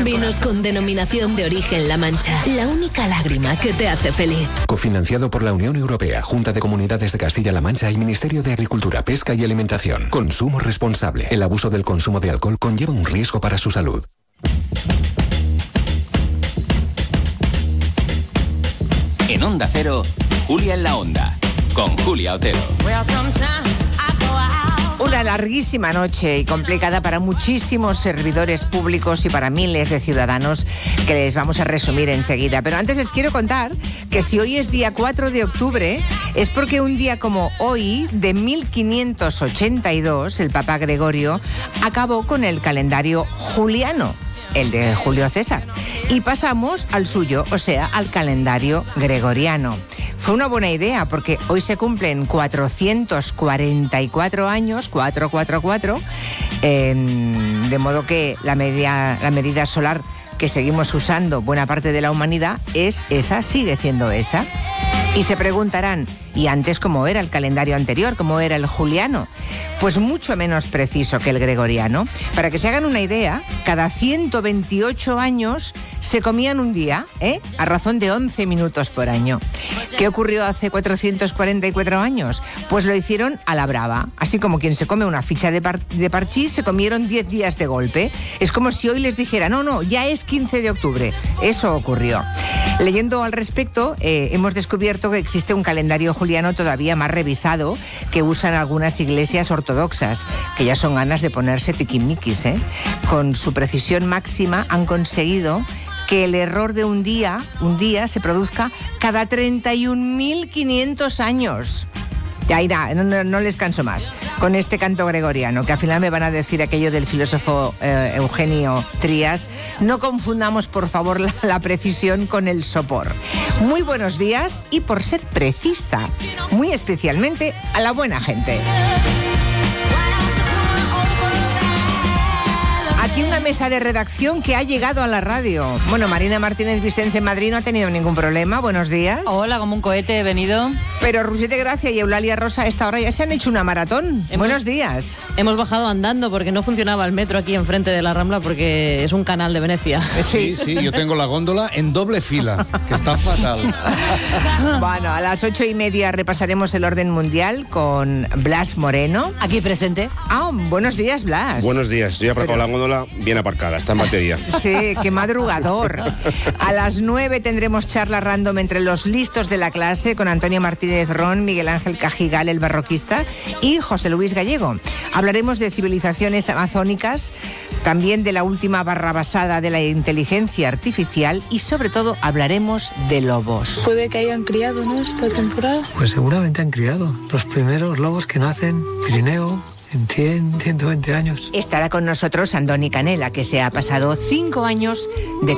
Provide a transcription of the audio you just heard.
Vinos con denominación de origen La Mancha. La única lágrima que te hace feliz. Cofinanciado por la Unión Europea, Junta de Comunidades de Castilla-La Mancha y Ministerio de Agricultura, Pesca y Alimentación. Consumo responsable. El abuso del consumo de alcohol conlleva un riesgo para su salud. En Onda Cero, Julia en la Onda, con Julia Otero. Una larguísima noche y complicada para muchísimos servidores públicos y para miles de ciudadanos que les vamos a resumir enseguida. Pero antes les quiero contar que si hoy es día 4 de octubre es porque un día como hoy, de 1582, el Papa Gregorio acabó con el calendario juliano, el de Julio César, y pasamos al suyo, o sea, al calendario gregoriano. Fue una buena idea porque hoy se cumplen 444 años, 444, de modo que la medida solar que seguimos usando buena parte de la humanidad es esa, sigue siendo esa. Y se preguntarán, ¿y antes cómo era el calendario anterior? ¿Cómo era el juliano? Pues mucho menos preciso que el gregoriano. Para que se hagan una idea, cada 128 años se comían un día, a razón de 11 minutos por año. ¿Qué ocurrió hace 444 años? Pues lo hicieron a la brava. Así como quien se come una ficha de parchís, se comieron 10 días de golpe. Es como si hoy les dijera, no, ya es 15 de octubre. Eso ocurrió. Leyendo al respecto, hemos descubierto que existe un calendario juliano todavía más revisado que usan algunas iglesias ortodoxas, que ya son ganas de ponerse tiquimiquis, Con su precisión máxima han conseguido que el error de un día se produzca cada 31.500 años. Ya irá, no les canso más con este canto gregoriano, que al final me van a decir aquello del filósofo Eugenio Trías. No confundamos, por favor, la precisión con el sopor. Muy buenos días y, por ser precisa, muy especialmente a la buena gente. Aquí una mesa de redacción que ha llegado a la radio. Bueno, Marina Martínez Vicens en Madrid no ha tenido ningún problema. Buenos días. Hola, como un cohete he venido. Pero Roger de Gracia y Eulalia Rosa a esta hora ya se han hecho una maratón. Buenos días. Hemos bajado andando porque no funcionaba el metro aquí enfrente de la Rambla porque es un canal de Venecia. Sí, yo tengo la góndola en doble fila, que está fatal. Bueno, a las 8:30 repasaremos el orden mundial con Blas Moreno. Aquí presente. Buenos días, Blas. Buenos días. Yo he aparcado la góndola bien aparcada, está en batería. Sí, qué madrugador. A las 9 tendremos charla random entre los listos de la clase con Antonio Martínez Ron, Miguel Ángel Cajigal, el barroquista, y José Luis Gallego. Hablaremos de civilizaciones amazónicas, también de la última barrabasada de la inteligencia artificial y sobre todo hablaremos de lobos. Puede que hayan criado, ¿no?, esta temporada. Pues seguramente han criado los primeros lobos que nacen, Pirineo, en 100, 120 años. Estará con nosotros Andoni Canela, que se ha pasado 5 años de